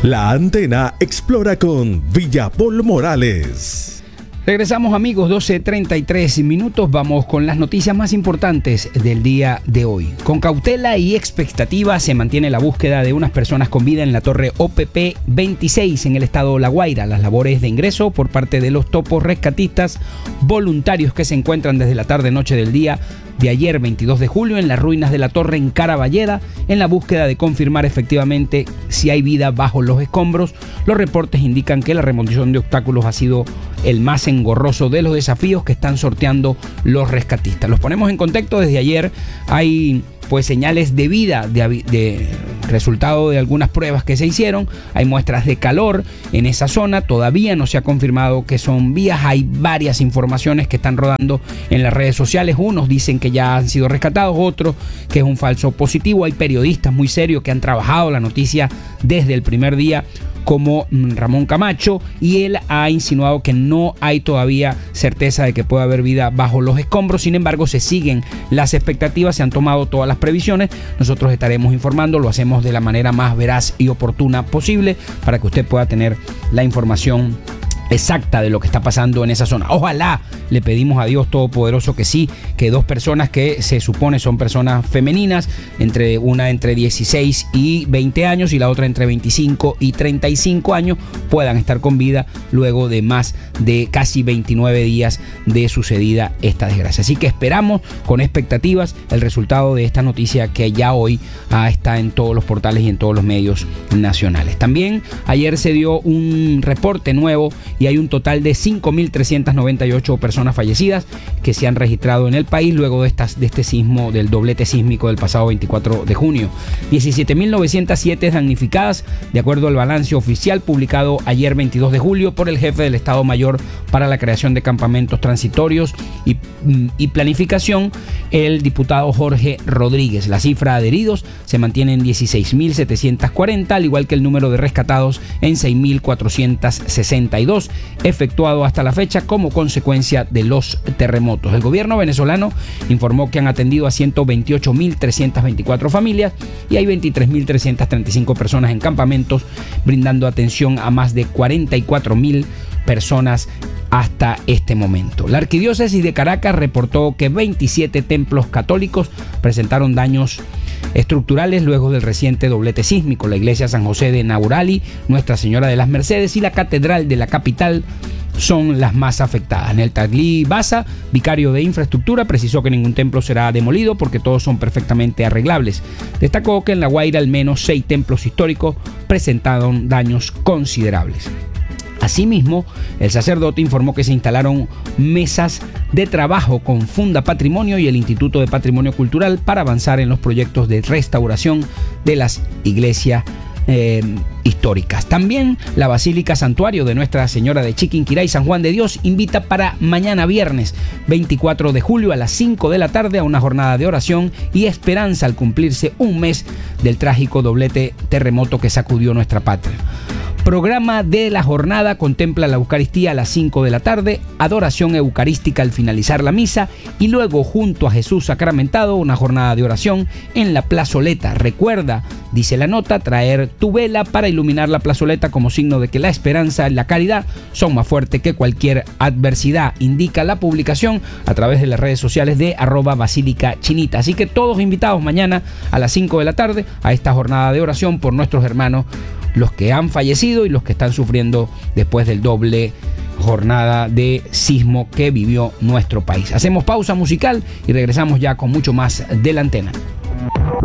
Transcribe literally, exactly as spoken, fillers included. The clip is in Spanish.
La Antena explora con Villapol Morales. Regresamos, amigos, doce treinta y tres minutos. Vamos con las noticias más importantes del día de hoy. Con cautela y expectativa se mantiene la búsqueda de unas personas con vida en la torre O P P veintiséis en el estado La Guaira. Las labores de ingreso por parte de los topos rescatistas voluntarios que se encuentran desde la tarde-noche del día de ayer, veintidós de julio, en las ruinas de la torre en Caraballeda, en la búsqueda de confirmar efectivamente si hay vida bajo los escombros. Los reportes indican que la remoción de obstáculos ha sido el más engorroso de los desafíos que están sorteando los rescatistas. Los ponemos en contexto. Desde ayer hay pues señales de vida, de, de resultado de algunas pruebas que se hicieron. Hay muestras de calor en esa zona. Todavía no se ha confirmado que son vías. Hay varias informaciones que están rodando en las redes sociales. Unos dicen que ya han sido rescatados, otros que es un falso positivo. Hay periodistas muy serios que han trabajado la noticia desde el primer día, como Ramón Camacho, y él ha insinuado que no hay todavía certeza de que pueda haber vida bajo los escombros. Sin embargo, se siguen las expectativas, se han tomado todas las previsiones. Nosotros estaremos informando, lo hacemos de la manera más veraz y oportuna posible para que usted pueda tener la información exacta de lo que está pasando en esa zona. Ojalá, le pedimos a Dios Todopoderoso que sí, que dos personas que se supone son personas femeninas, entre una entre dieciséis y veinte años y la otra entre veinticinco y treinta y cinco años, puedan estar con vida luego de más de casi veintinueve días de sucedida esta desgracia. Así que esperamos con expectativas el resultado de esta noticia que ya hoy ah, está en todos los portales y en todos los medios nacionales. También ayer se dio un reporte nuevo y hay un total de cinco mil trescientas noventa y ocho personas fallecidas que se han registrado en el país luego de, estas, de este sismo, del doblete sísmico del pasado veinticuatro de junio. diecisiete mil novecientas siete damnificadas, de acuerdo al balance oficial publicado ayer veintidós de julio por el jefe del Estado Mayor para la creación de campamentos transitorios y, y planificación, el diputado Jorge Rodríguez. La cifra de heridos se mantiene en dieciséis mil setecientos cuarenta, al igual que el número de rescatados en seis mil cuatrocientos sesenta y dos, efectuado hasta la fecha como consecuencia de los terremotos. El gobierno venezolano informó que han atendido a ciento veintiocho mil trescientas veinticuatro familias y hay veintitrés mil trescientas treinta y cinco personas en campamentos, brindando atención a más de cuarenta y cuatro mil personas hasta este momento. La Arquidiócesis de Caracas reportó que veintisiete templos católicos presentaron daños estructurales luego del reciente doblete sísmico. La iglesia San José de Naurali, Nuestra Señora de las Mercedes y la Catedral de la capital son las más afectadas. Nel Taglí Baza, vicario de infraestructura, precisó que ningún templo será demolido porque todos son perfectamente arreglables. Destacó que en La Guaira al menos seis templos históricos presentaron daños considerables. Asimismo, el sacerdote informó que se instalaron mesas de trabajo con Funda Patrimonio y el Instituto de Patrimonio Cultural para avanzar en los proyectos de restauración de las iglesias eh, históricas. También la Basílica Santuario de Nuestra Señora de Chiquinquirá y San Juan de Dios invita para mañana viernes veinticuatro de julio a las cinco de la tarde a una jornada de oración y esperanza al cumplirse un mes del trágico doblete terremoto que sacudió nuestra patria. Programa de la jornada contempla la Eucaristía a las cinco de la tarde, adoración eucarística al finalizar la misa y luego junto a Jesús sacramentado una jornada de oración en la plazoleta. Recuerda, dice la nota, traer tu vela para iluminar la plazoleta como signo de que la esperanza y la caridad son más fuertes que cualquier adversidad, indica la publicación a través de las redes sociales de arroba Basílica Chinita. Así que todos invitados mañana a las cinco de la tarde a esta jornada de oración por nuestros hermanos, los que han fallecido y los que están sufriendo después del doble jornada de sismo que vivió nuestro país. Hacemos pausa musical y regresamos ya con mucho más de La Antena.